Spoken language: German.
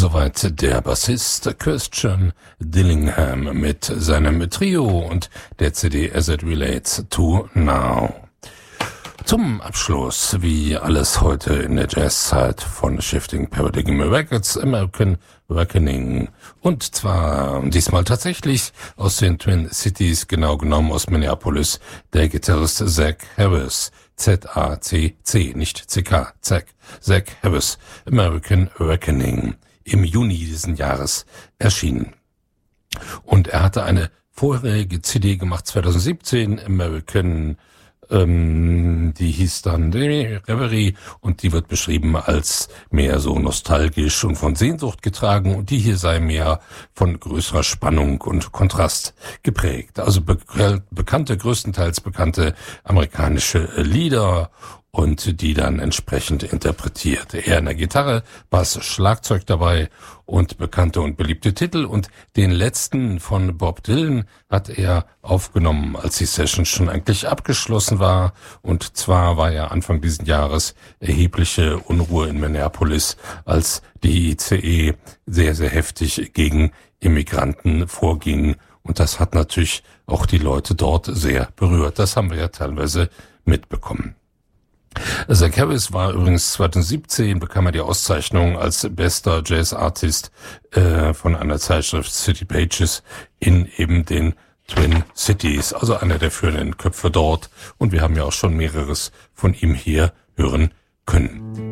Soweit der Bassist Christian Dillingham mit seinem Trio und der CD As It Relates to Now. Zum Abschluss, wie alles heute in der Jazzzeit von Shifting Paradigm Records, American Reckoning. Und zwar diesmal tatsächlich aus den Twin Cities, genau genommen aus Minneapolis, der Gitarrist Zach Harris. Z-A-C-C, nicht C-K, Zach Harris, American Reckoning, im Juni diesen Jahres erschienen. Und er hatte eine vorherige CD gemacht, 2017, American, die hieß dann Reverie, und die wird beschrieben als mehr so nostalgisch und von Sehnsucht getragen, und die hier sei mehr von größerer Spannung und Kontrast geprägt. Also größtenteils bekannte amerikanische Lieder und die dann entsprechend interpretiert. Er in der Gitarre, Bass, Schlagzeug dabei und bekannte und beliebte Titel. Und den letzten von Bob Dylan hat er aufgenommen, als die Session schon eigentlich abgeschlossen war. Und zwar war ja Anfang dieses Jahres erhebliche Unruhe in Minneapolis, als die ICE sehr, sehr heftig gegen Immigranten vorging. Und das hat natürlich auch die Leute dort sehr berührt. Das haben wir ja teilweise mitbekommen. Zach Harris war übrigens 2017, bekam er die Auszeichnung als bester Jazz-Artist von einer Zeitschrift City Pages in eben den Twin Cities, also einer der führenden Köpfe dort. Und wir haben ja auch schon mehreres von ihm hier hören können.